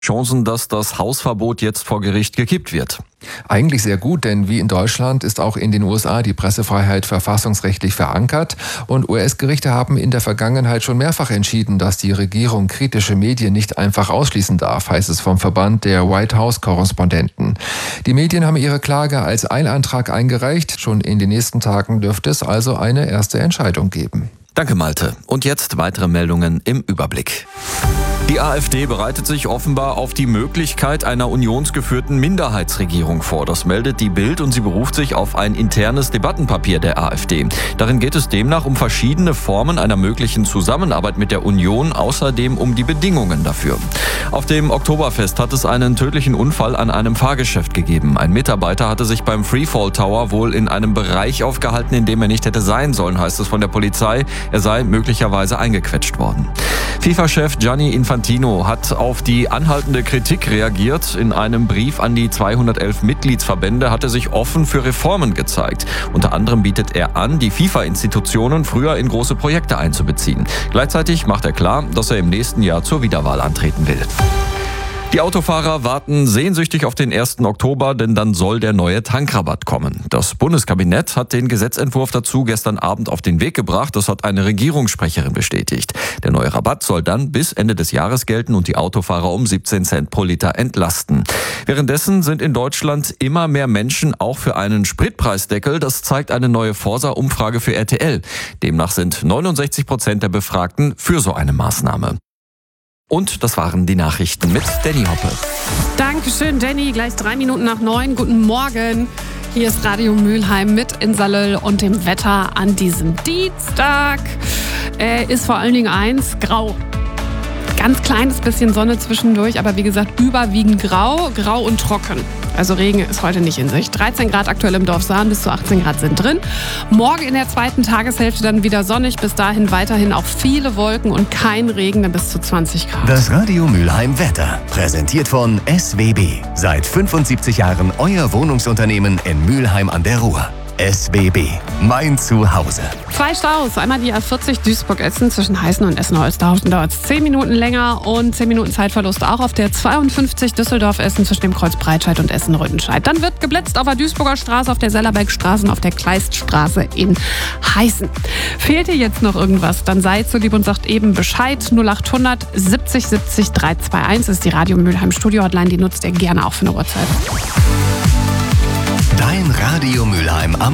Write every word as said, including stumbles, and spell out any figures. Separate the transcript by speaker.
Speaker 1: Chancen, dass das Hausverbot jetzt vor Gericht gekippt wird?
Speaker 2: Eigentlich sehr gut, denn wie in Deutschland ist auch in den U S A die Pressefreiheit verfassungsrechtlich verankert. Und U S-Gerichte haben in der Vergangenheit schon mehrfach entschieden, dass die Regierung kritische Medien nicht einfach ausschließen darf, heißt es vom Verband der White House-Korrespondenten. Die Medien haben ihre Klage als Eilantrag eingereicht. Schon in den nächsten Tagen dürfte es also eine erste Entscheidung geben.
Speaker 1: Danke, Malte. Und jetzt weitere Meldungen im Überblick. Die AfD bereitet sich offenbar auf die Möglichkeit einer unionsgeführten Minderheitsregierung vor. Das meldet die Bild und sie beruft sich auf ein internes Debattenpapier der AfD. Darin geht es demnach um verschiedene Formen einer möglichen Zusammenarbeit mit der Union, außerdem um die Bedingungen dafür. Auf dem Oktoberfest hat es einen tödlichen Unfall an einem Fahrgeschäft gegeben. Ein Mitarbeiter hatte sich beim Freefall Tower wohl in einem Bereich aufgehalten, in dem er nicht hätte sein sollen, heißt es von der Polizei. Er sei möglicherweise eingequetscht worden. FIFA-Chef Gianni Infantino hat auf die anhaltende Kritik reagiert. In einem Brief an die zweihundertelf Mitgliedsverbände hat er sich offen für Reformen gezeigt. Unter anderem bietet er an, die FIFA-Institutionen früher in große Projekte einzubeziehen. Gleichzeitig macht er klar, dass er im nächsten Jahr zur Wiederwahl antreten will. Die Autofahrer warten sehnsüchtig auf den ersten Oktober, denn dann soll der neue Tankrabatt kommen. Das Bundeskabinett hat den Gesetzentwurf dazu gestern Abend auf den Weg gebracht. Das hat eine Regierungssprecherin bestätigt. Der neue Rabatt soll dann bis Ende des Jahres gelten und die Autofahrer um siebzehn Cent pro Liter entlasten. Währenddessen sind in Deutschland immer mehr Menschen auch für einen Spritpreisdeckel. Das zeigt eine neue Forsa-Umfrage für R T L. Demnach sind neunundsechzig Prozent der Befragten für so eine Maßnahme. Und das waren die Nachrichten mit Danny Hoppe.
Speaker 3: Dankeschön, Danny. Gleich drei Minuten nach neun. Guten Morgen. Hier ist Radio Mülheim mit Insalöll und dem Wetter an diesem Dienstag. Äh, ist vor allen Dingen eins, grau. Ganz kleines bisschen Sonne zwischendurch, aber wie gesagt überwiegend grau, grau und trocken. Also Regen ist heute nicht in Sicht. dreizehn Grad aktuell im Dorf Sahn, bis zu achtzehn Grad sind drin. Morgen in der zweiten Tageshälfte dann wieder sonnig, bis dahin weiterhin auch viele Wolken und kein Regen, dann bis zu zwanzig Grad.
Speaker 4: Das Radio Mülheim Wetter, präsentiert von S W B. Seit fünfundsiebzig Jahren euer Wohnungsunternehmen in Mülheim an der Ruhr. S W B, mein Zuhause.
Speaker 3: Zwei Staus, einmal die A vierzig Duisburg-Essen zwischen Heißen und Essen-Holsterhausen dauert es zehn Minuten länger und zehn Minuten Zeitverlust auch auf der zweiundfünfzig Düsseldorf-Essen zwischen dem Kreuz Breitscheid und Essen-Rüttenscheid. Dann wird geblitzt auf der Duisburger Straße, auf der Sellerbergstraße und auf der Kleiststraße in Heißen. Fehlt dir jetzt noch irgendwas, dann seid so lieb und sagt eben Bescheid. null acht hundert siebzig siebzig dreihundertzweiundundzwanzig ist die Radio Mülheim Studio Hotline, die nutzt ihr gerne auch für eine Uhrzeit.
Speaker 4: Dein Radio Mülheim am